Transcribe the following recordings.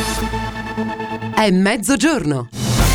È mezzogiorno.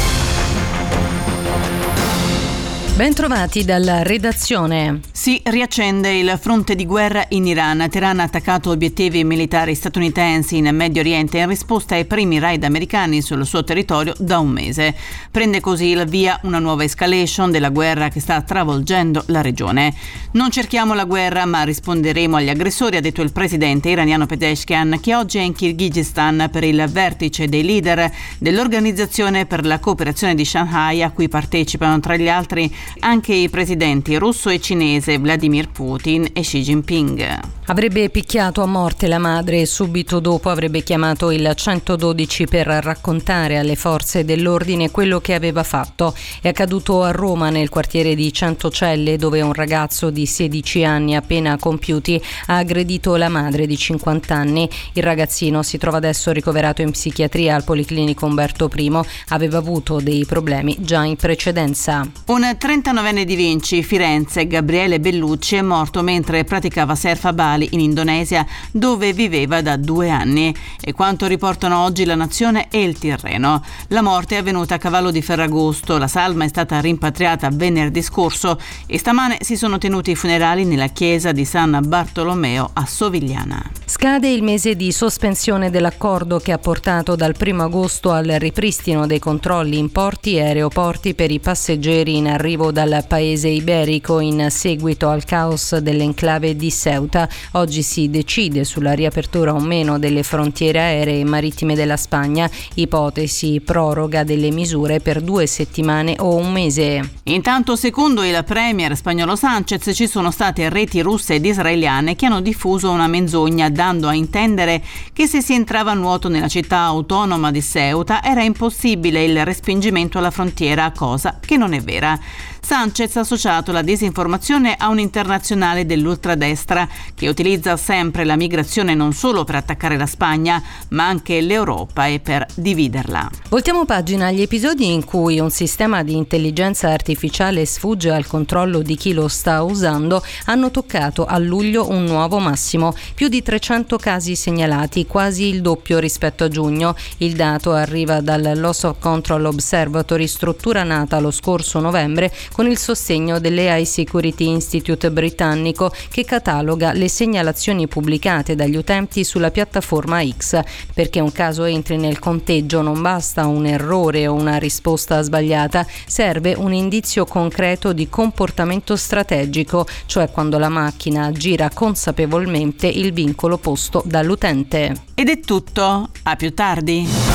Bentrovati dalla redazione. Si riaccende il fronte di guerra in Iran. Teheran ha attaccato obiettivi militari statunitensi in Medio Oriente in risposta ai primi raid americani sul suo territorio da un mese. Prende così il via una nuova escalation della guerra che sta travolgendo la regione. Non cerchiamo la guerra, ma risponderemo agli aggressori, ha detto il presidente iraniano Pezeshkian, che oggi è in Kirghizistan per il vertice dei leader dell'Organizzazione per la cooperazione di Shanghai, a cui partecipano tra gli altri anche i presidenti russo e cinese Vladimir Putin e Xi Jinping. Avrebbe picchiato a morte la madre e subito dopo avrebbe chiamato il 112 per raccontare alle forze dell'ordine quello che aveva fatto. È accaduto a Roma, nel quartiere di Centocelle, dove un ragazzo di 16 anni appena compiuti ha aggredito la madre di 50 anni. Il ragazzino si trova adesso ricoverato in psichiatria al Policlinico Umberto I. Aveva avuto dei problemi già in precedenza. Un 39enne di Vinci, Firenze, Gabriele Bellucci, è morto mentre praticava surf a Bali in Indonesia, dove viveva da 2 anni. E quanto riportano oggi La Nazione e il Tirreno. La morte è avvenuta a cavallo di Ferragosto. La salma è stata rimpatriata venerdì scorso e stamane si sono tenuti i funerali nella chiesa di San Bartolomeo a Sovigliana. Scade il mese di sospensione dell'accordo che ha portato dal 1 agosto al ripristino dei controlli in porti e aeroporti per i passeggeri in arrivo dal paese iberico in seguito al caos dell'enclave di Ceuta. Oggi si decide sulla riapertura o meno delle frontiere aeree e marittime della Spagna, ipotesi proroga delle misure per 2 settimane o un mese. Intanto, secondo il premier spagnolo Sánchez, ci sono state reti russe ed israeliane che hanno diffuso una menzogna, dando a intendere che se si entrava a nuoto nella città autonoma di Ceuta era impossibile il respingimento alla frontiera, cosa che non è vera. Sánchez ha associato la disinformazione a un internazionale dell'ultradestra che utilizza sempre la migrazione non solo per attaccare la Spagna, ma anche l'Europa e per dividerla. Voltiamo pagina. Gli episodi in cui un sistema di intelligenza artificiale sfugge al controllo di chi lo sta usando hanno toccato a luglio un nuovo massimo, più di 300 casi segnalati, quasi il doppio rispetto a giugno. Il dato arriva dal Loss of Control Observatory, struttura nata lo scorso novembre con il sostegno dell'AI Security Institute britannico, che cataloga le segnalazioni pubblicate dagli utenti sulla piattaforma X. Perché un caso entri nel conteggio non basta un errore o una risposta sbagliata, serve un indizio concreto di comportamento strategico, cioè quando la macchina aggira consapevolmente il vincolo posto dall'utente. Ed è tutto, a più tardi.